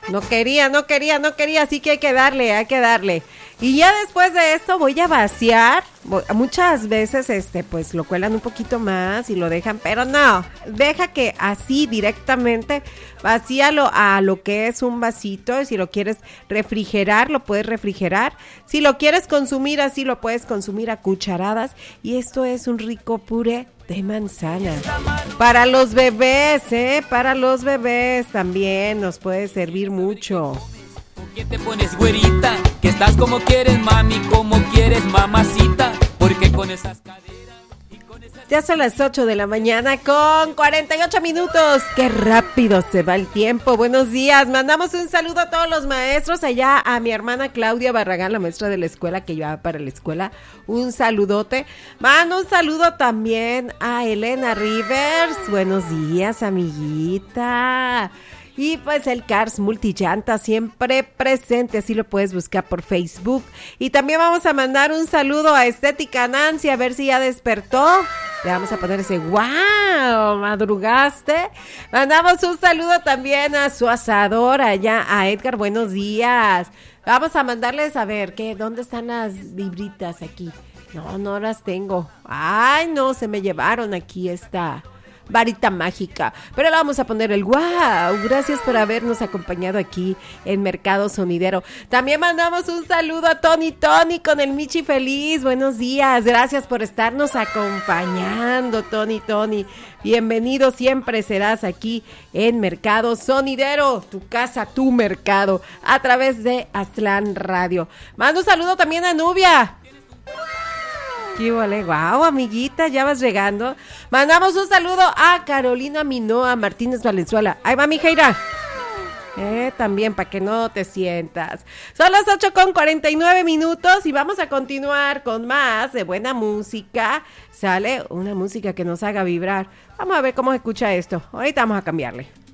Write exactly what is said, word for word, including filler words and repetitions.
No quería, no quería, no quería, así que hay que darle, hay que darle. Y ya después de esto voy a vaciar. Muchas veces este pues lo cuelan un poquito más y lo dejan, pero no, deja que así directamente vacíalo a lo que es un vasito. Si lo quieres refrigerar, lo puedes refrigerar. Si lo quieres consumir así, lo puedes consumir a cucharadas. Y esto es un rico puré de manzana. Para los bebés, ¿eh? Para los bebés también nos puede servir mucho. ¿Por qué te pones güerita? Que estás como quieres, mami, como quieres, mamacita. Porque con esas caderas y con esas... Ya son las ocho de la mañana con cuarenta y ocho minutos. ¡Qué rápido se va el tiempo! Buenos días. Mandamos un saludo a todos los maestros. Allá a mi hermana Claudia Barragán, la maestra de la escuela que lleva para la escuela. Un saludote. Mando un saludo también a Elena Rivers. Buenos días, amiguita. Y pues el Cars Multillanta siempre presente, así lo puedes buscar por Facebook. Y también vamos a mandar un saludo a Estética Nancy, a ver si ya despertó. Le vamos a poner ese wow, madrugaste. Mandamos un saludo también a su asador allá, a Edgar, buenos días. Vamos a mandarles a ver, ¿qué? ¿Dónde están las vibritas aquí? No, no las tengo. Ay, no, se me llevaron aquí esta... varita mágica, pero le vamos a poner el wow. Gracias por habernos acompañado aquí en Mercado Sonidero. También mandamos un saludo a Tony Tony con el Michi Feliz. Buenos días, gracias por estarnos acompañando, Tony Tony. Bienvenido, siempre serás aquí en Mercado Sonidero, tu casa, tu mercado, a través de Aztlán Radio. Mando un saludo también a Nubia. ¡Qué vale! ¡Guau, amiguita! Ya vas llegando. Mandamos un saludo a Carolina Minoa Martínez Valenzuela. Ahí va mi Jaira. Eh, también para que no te sientas. Son las ocho con cuarenta y nueve minutos y vamos a continuar con más de buena música. Sale una música que nos haga vibrar. Vamos a ver cómo se escucha esto. Ahorita vamos a cambiarle.